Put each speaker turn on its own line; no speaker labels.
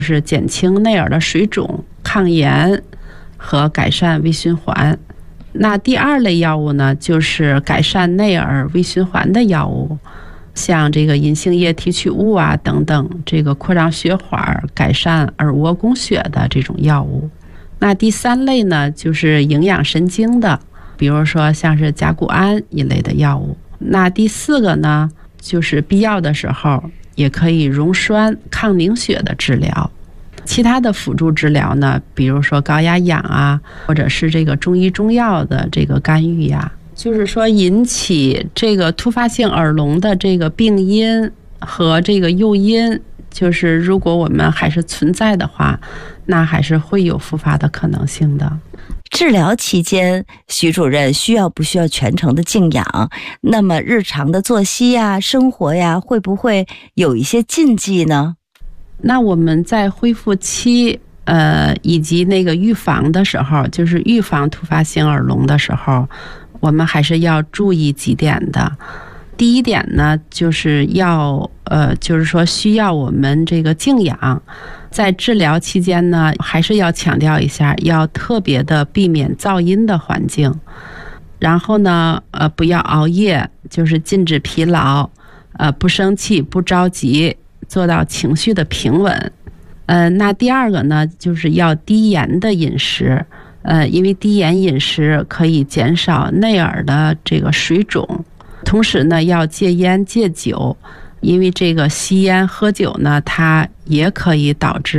是减轻内耳的水肿、抗炎和改善微循环。那第二类药物呢，就是改善内耳微循环的药物，像这个银杏叶提取物啊等等，这个扩张血管、改善耳蜗供血的这种药物。那第三类呢，就是营养神经的，比如说像是甲钴胺一类的药物。那第四个呢，就是必要的时候也可以溶栓抗凝血的治疗。其他的辅助治疗呢，比如说高压氧啊，或者是这个中医中药的这个干预呀，就是说引起这个突发性耳聋的这个病因和这个诱因，就是如果我们还是存在的话，那还是会有复发的可能性的。
治疗期间，徐主任需要不需要全程的静养？那么日常的作息呀、生活呀，会不会有一些禁忌呢？
那我们在恢复期以及那个预防的时候，就是预防突发性耳聋的时候，我们还是要注意几点的。第一点呢，就是就是说需要我们这个静养。在治疗期间呢，还是要强调一下，要特别的避免噪音的环境。然后呢，不要熬夜，就是禁止疲劳，不生气，不着急，做到情绪的平稳。那第二个呢，就是要低盐的饮食。因为低盐饮食可以减少内耳的这个水肿。同时呢，要戒烟戒酒，因为这个吸烟喝酒呢，它也可以导致